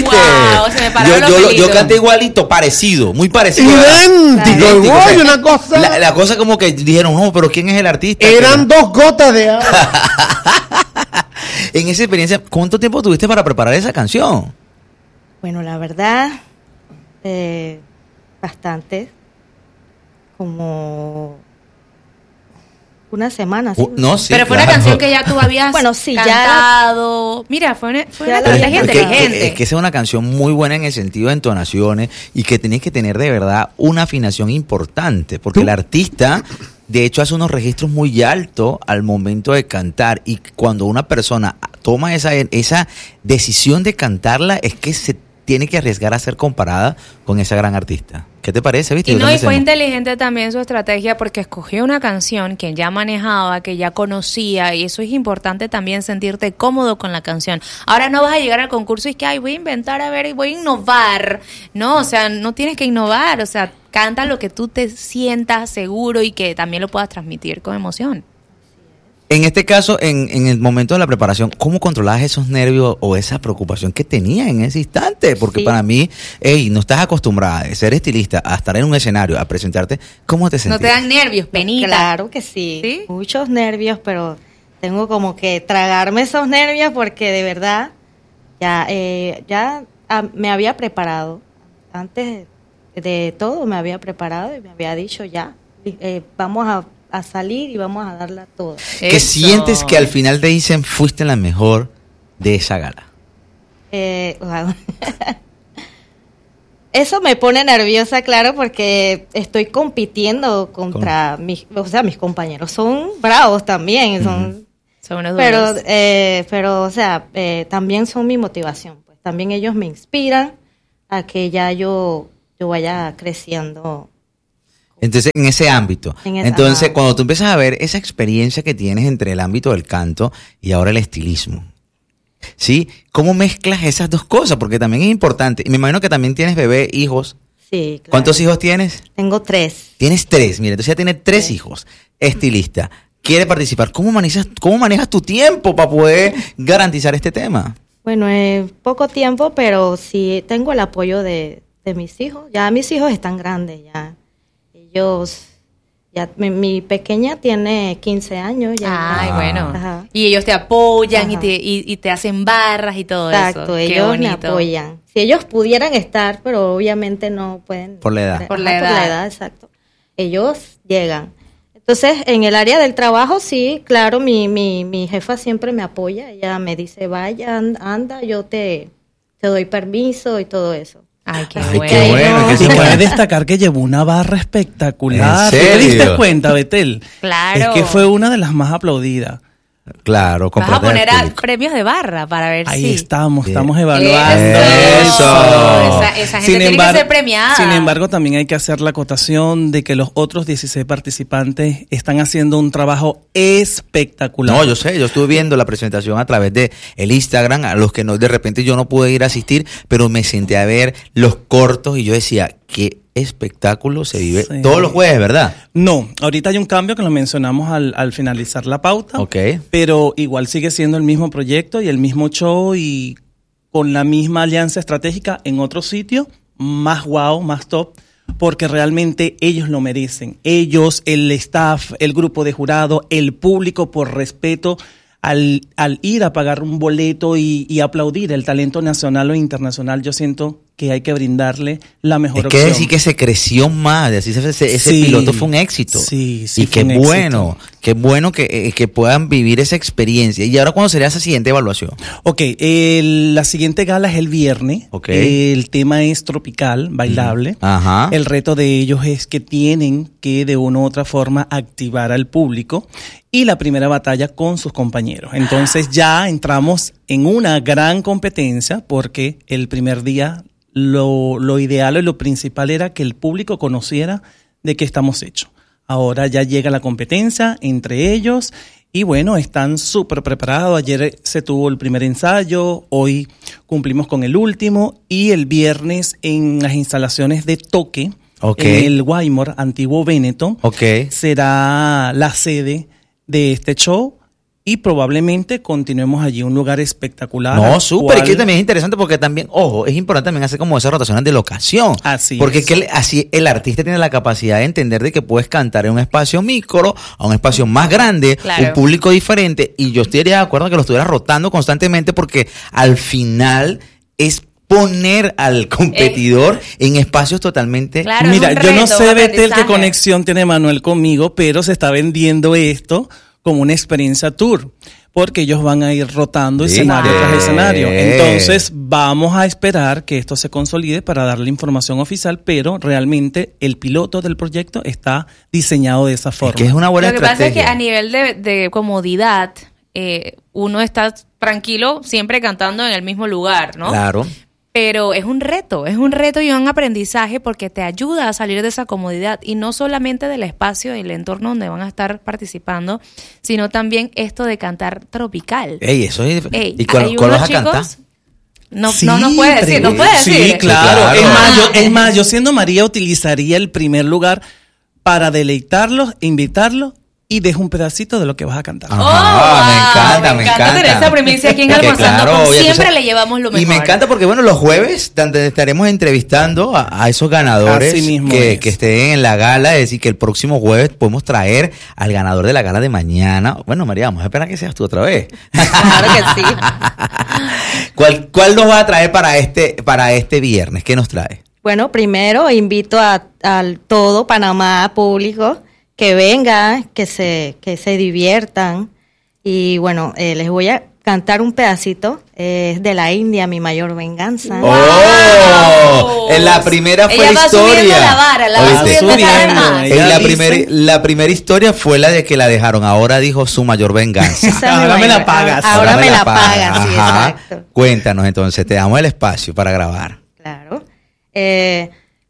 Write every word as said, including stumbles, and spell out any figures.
¿viste? Wow, se me pararon yo, los yo, pelitos. yo canté igualito, parecido, muy parecido. Idéntico, Idéntico, igual, pues. una cosa. La, la cosa como que dijeron, no, pero ¿quién es el artista? Eran Pero- dos gotas de agua. En esa experiencia, ¿cuánto tiempo tuviste para preparar esa canción? Bueno, la verdad, eh, bastante. Como una semana. ¿sí? Uh, no, sí, Pero fue una claro. canción que ya tú habías Bueno, sí, ya cantado. Mira, fue una, fue Ya una la había estrategia Es que, inteligente. es que esa es una canción muy buena en el sentido de entonaciones y que tenés que tener de verdad una afinación importante, porque ¿Tú? el artista de hecho hace unos registros muy altos al momento de cantar, y cuando una persona toma esa, esa decisión de cantarla es que se tiene que arriesgar a ser comparada con esa gran artista. ¿Qué te parece? ¿Viste? Y Yo no, y también sé, fue ¿no? inteligente también su estrategia porque escogió una canción que ya manejaba, que ya conocía, y eso es importante también, sentirte cómodo con la canción. Ahora no vas a llegar al concurso y que, ay, voy a inventar, a ver, voy a innovar. No, o sea, no tienes que innovar, o sea, canta lo que tú te sientas seguro y que también lo puedas transmitir con emoción. En este caso, en, en el momento de la preparación, ¿cómo controlabas esos nervios o esa preocupación que tenías en ese instante? Porque Sí. para mí, hey, no estás acostumbrada de ser estilista a estar en un escenario, a presentarte, ¿cómo te sentías? No te dan nervios, penita. Claro que sí. ¿Sí? Muchos nervios, pero tengo como que tragarme esos nervios porque de verdad ya, eh, ya ah, me había preparado. Antes de, de todo me había preparado y me había dicho ya, eh, vamos a, a salir y vamos a darla toda. ¿Qué Eso. sientes que al final te dicen fuiste la mejor de esa gala? Eh, wow. Eso me pone nerviosa, claro, porque estoy compitiendo contra mis, o sea, mis compañeros son bravos también, son, Son unos pero, duros. eh, pero, o sea, eh, también son mi motivación, pues también ellos me inspiran a que ya yo, yo vaya creciendo. Entonces, en ese ámbito. En ese- Entonces, ajá. cuando tú empiezas a ver esa experiencia que tienes entre el ámbito del canto y ahora el estilismo, ¿sí? ¿Cómo mezclas esas dos cosas? Porque también es importante. Y me imagino que también tienes bebé, hijos. Sí, claro. ¿Cuántos hijos tienes? Tengo tres. Tienes tres. Mira, entonces ya tienes tres Sí. hijos. Estilista. Quiere participar. ¿Cómo manejas, cómo manejas tu tiempo para poder garantizar este tema? Bueno, eh, poco tiempo, pero sí tengo el apoyo de, de mis hijos. Ya mis hijos están grandes, ya. Ellos, ya mi, mi pequeña tiene quince años. Ya. Ay, Ah. bueno. Ajá. Y ellos te apoyan y Ajá. te, y, y te hacen barras y todo Exacto, eso. Qué ellos me bonito. apoyan. Si ellos pudieran estar, pero obviamente no pueden. Por la edad. Ajá, Por la Por edad. la edad, exacto. Ellos llegan. Entonces, en el área del trabajo, sí, claro, mi, mi, mi jefa siempre me apoya. Ella me dice, vaya, and- anda, yo te, te doy permiso y todo eso. Ay, qué Ay, bueno. qué bueno, qué Y súper. cabe destacar que llevó una barra espectacular. ¿En ¿Te serio? diste cuenta, Betel? Claro. Es que fue una de las más aplaudidas. Claro, Vas a compartir al poner a público. premios de barra para ver Ahí si... estamos, Bien. estamos evaluando. Eso. Esa, esa gente tiene que ser premiada. Sin embargo, también hay que hacer la acotación de que los otros dieciséis participantes están haciendo un trabajo espectacular. No, yo sé, yo estuve viendo la presentación a través de el Instagram, a los que no, de repente yo no pude ir a asistir, pero me senté a ver los cortos y yo decía, qué espectáculo se vive Sí. todos los jueves, ¿verdad? No, ahorita hay un cambio que lo mencionamos al, al finalizar la pauta. Ok. Pero igual sigue siendo el mismo proyecto y el mismo show y con la misma alianza estratégica en otro sitio, más wow, más top, porque realmente ellos lo merecen. Ellos, el staff, el grupo de jurado, el público, por respeto al, al ir a pagar un boleto y, y aplaudir el talento nacional o internacional, yo siento que hay que brindarle la mejor Es que opción. decir que se creció más, de decir, ese, ese Sí. piloto fue un éxito. Sí, sí, Y fue qué un bueno, qué bueno que, eh, que puedan vivir esa experiencia. ¿Y ahora cuándo sería esa siguiente evaluación? Ok, el- la siguiente gala es el viernes. Ok. El tema es tropical, bailable. Ajá. El reto de ellos es que tienen que de una u otra forma activar al público y la primera batalla con sus compañeros. Entonces ya entramos en una gran competencia porque el primer día lo, lo ideal y lo principal era que el público conociera de qué estamos hechos. Ahora ya llega la competencia entre ellos y bueno, están súper preparados. Ayer se tuvo el primer ensayo, hoy cumplimos con el último y el viernes en las instalaciones de Toque, Ok. en el Guaymore, antiguo Benetton, Ok. será la sede de este show y probablemente continuemos allí, un lugar espectacular. No, súper, y cual... que también es interesante porque también, ojo, es importante también hacer como esas rotaciones de locación. Así porque es. que el, así el artista tiene la capacidad de entender de que puedes cantar en un espacio micro, a un espacio más grande, Claro. un público diferente, y yo estaría de acuerdo en que lo estuvieras rotando constantemente porque al final es poner al competidor eh, en espacios totalmente... Claro, Mira, es un yo no reto, sé, un Betel, qué aprendizaje. conexión tiene Manuel conmigo, pero se está vendiendo esto como una experiencia tour, porque ellos van a ir rotando Sí. escenario Wow. tras escenario. Entonces, vamos a esperar que esto se consolide para darle información oficial, pero realmente el piloto del proyecto está diseñado de esa Es forma. que es una buena Lo que pasa es estrategia. que a nivel de, de comodidad, eh, uno está tranquilo siempre cantando en el mismo lugar, ¿no? Claro. Pero es un reto, es un reto y un aprendizaje porque te ayuda a salir de esa comodidad y no solamente del espacio y el entorno donde van a estar participando, sino también esto de cantar tropical. Ey, eso es... Ey, ¿Y cuál, hay cuál unos vas a cantar? chicos- No, no, no puede decir, no puede decir. Sí, claro. claro. Es más, yo, Ah. es más, yo siendo María utilizaría el primer lugar para deleitarlos, invitarlos y dejo un pedacito de lo que vas a cantar. Ah. Oh, Ajá, me wow, encanta, me encanta. tener esa primicia aquí en Que Almorzando claro, con oye, tú siempre sabes- le llevamos lo mejor. Y me encanta porque, bueno, los jueves donde estaremos entrevistando a, a esos ganadores Así mismo que, es. que estén en la gala. Es decir, que el próximo jueves podemos traer al ganador de la gala de mañana. Bueno, María, vamos a esperar que seas tú otra vez. Claro que sí. ¿Cuál, ¿Cuál nos va a traer para este, para este viernes? ¿Qué nos trae? Bueno, primero invito a, al todo Panamá público que venga, que se, que se diviertan. Y bueno, eh, les voy a cantar un pedacito. Es eh, de la India, Mi Mayor Venganza. Wow. ¡Oh! En la primera fue Ella la va historia. subiendo la vara, la va ¿Oíste? subiendo cada vez Subiendo, más. ella En la dice- primera, la primera historia fue la de que la dejaron. Ahora dijo Su Mayor Venganza. Esa es mi Ahora me mayor- la pagas. Ahora, me la pagas, sí, Ajá. exacto. Cuéntanos entonces, te damos el espacio para grabar. Claro. Eh,